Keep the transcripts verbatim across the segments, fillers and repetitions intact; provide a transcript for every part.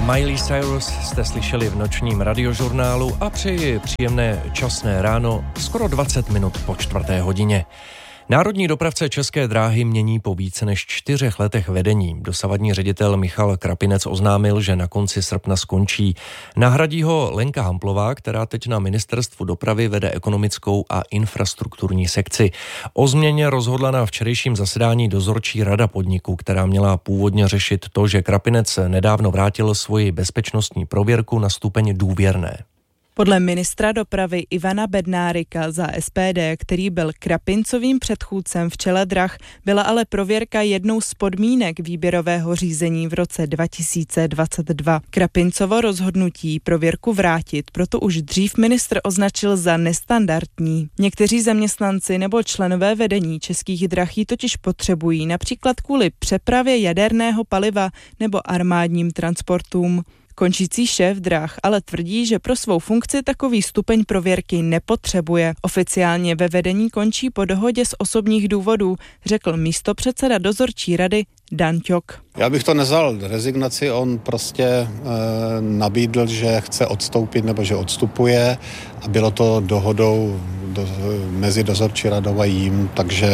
Miley Cyrus jste slyšeli v nočním radiožurnálu a přeji příjemné časné ráno skoro dvacet minut po čtvrté hodině. Národní dopravce České dráhy mění po více než čtyřech letech vedení. Dosavadní ředitel Michal Krapinec oznámil, že na konci srpna skončí. Nahradí ho Lenka Hamplová, která teď na ministerstvu dopravy vede ekonomickou a infrastrukturní sekci. O změně rozhodla na včerejším zasedání dozorčí rada podniku, která měla původně řešit to, že Krapinec nedávno vrátil svoji bezpečnostní prověrku na stupeň důvěrné. Podle ministra dopravy Ivana Bednárika za S P D, který byl Krapincovým předchůdcem v čele drah, byla ale prověrka jednou z podmínek výběrového řízení v roce dva tisíce dvacet dva. Krapincovo rozhodnutí prověrku vrátit proto už dřív ministr označil za nestandardní. Někteří zaměstnanci nebo členové vedení Českých drah ji totiž potřebují, například kvůli přepravě jaderného paliva nebo armádním transportům. Končící šéf drah ale tvrdí, že pro svou funkci takový stupeň prověrky nepotřebuje. Oficiálně ve vedení končí po dohodě z osobních důvodů, řekl místopředseda dozorčí rady Dan Ťok. Já bych to nezval rezignaci, on prostě e, nabídl, že chce odstoupit nebo že odstupuje a bylo to dohodou do, mezi dozorčí radou a jím, takže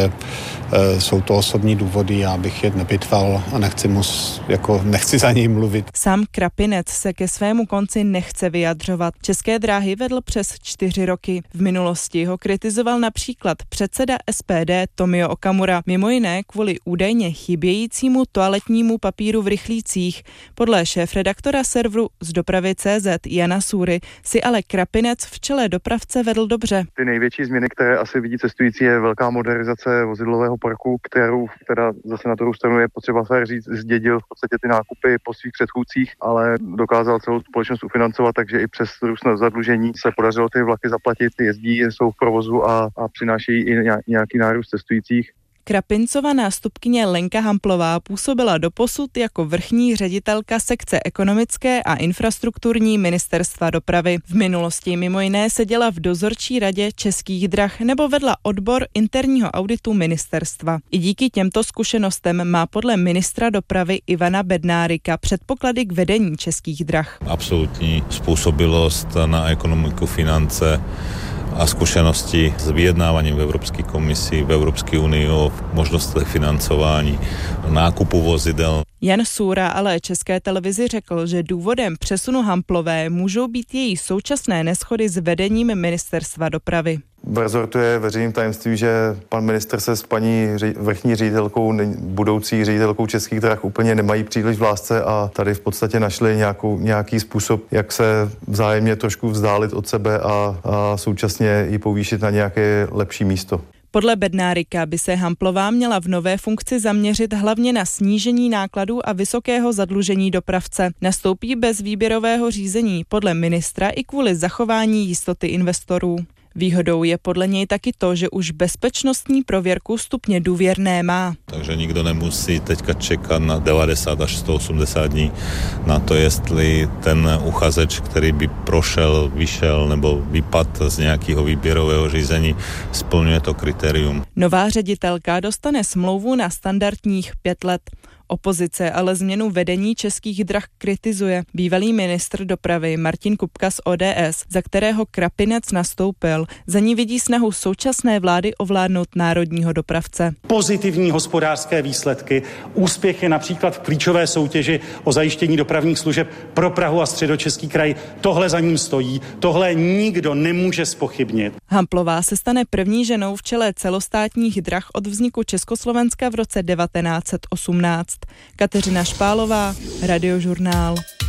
e, jsou to osobní důvody, já bych je nepitval a nechci, mu, jako, nechci za něj mluvit. Sám Krapinec se ke svému konci nechce vyjadřovat. České dráhy vedl přes čtyři roky. V minulosti ho kritizoval například předseda S P D Tomio Okamura, mimo jiné kvůli údajně chybějícímu toaletnímu papíru v rychlících. Podle šéfredaktora serveru z dopravy tečka cé zet Jana Sůry si ale Krapinec v čele dopravce vedl dobře. Ty největší změny, které asi vidí cestující, je velká modernizace vozidlového parku, kterou teda zase na druhou stranu je potřeba fér říct, zdědil v podstatě ty nákupy po svých předchůdcích, ale dokázal celou společnost ufinancovat, takže i přes růst zadlužení se podařilo ty vlaky zaplatit, jezdí, jsou v provozu a, a přinášejí i nějaký nárůst cestujících. Krapincova nástupkyně Lenka Hamplová působila doposud jako vrchní ředitelka sekce ekonomické a infrastrukturní ministerstva dopravy. V minulosti mimo jiné seděla v dozorčí radě Českých drah nebo vedla odbor interního auditu ministerstva. I díky těmto zkušenostem má podle ministra dopravy Ivana Bednárika předpoklady k vedení Českých drah. Absolutní způsobilost na ekonomiku, finance a skúsenosti s vyjednávaním v Európskej komisii, v Európskej únii o možnostech financování, nákupu vozidel. Jan Sůra ale České televizi řekl, že důvodem přesunu Hamplové můžou být její současné neshody s vedením ministerstva dopravy. V rezortu je veřejným tajemství, že pan ministr se s paní vrchní ředitelkou, budoucí ředitelkou Českých drah úplně nemají příliš v lásce a tady v podstatě našli nějakou, nějaký způsob, jak se vzájemně trošku vzdálit od sebe a, a současně ji povýšit na nějaké lepší místo. Podle Bednárika by se Hamplová měla v nové funkci zaměřit hlavně na snížení nákladů a vysokého zadlužení dopravce. Nastoupí bez výběrového řízení podle ministra i kvůli zachování jistoty investorů. Výhodou je podle něj taky to, že už bezpečnostní prověrku stupně důvěrné má. Takže nikdo nemusí teďka čekat na devadesát až sto osmdesát dní na to, jestli ten uchazeč, který by prošel, vyšel nebo vypadl z nějakého výběrového řízení, splňuje to kritérium. Nová ředitelka dostane smlouvu na standardních pět let. Opozice ale změnu vedení Českých drah kritizuje. Bývalý ministr dopravy Martin Kupka z O D S, za kterého Krapinec nastoupil, za ní vidí snahu současné vlády ovládnout národního dopravce. Pozitivní hospodářské výsledky, úspěchy například v klíčové soutěži o zajištění dopravních služeb pro Prahu a Středočeský kraj, tohle za ním stojí, tohle nikdo nemůže zpochybnit. Hamplová se stane první ženou v čele celostátních drah od vzniku Československa v roce devatenáct set osmnáct. Kateřina Špálová, Radiožurnál.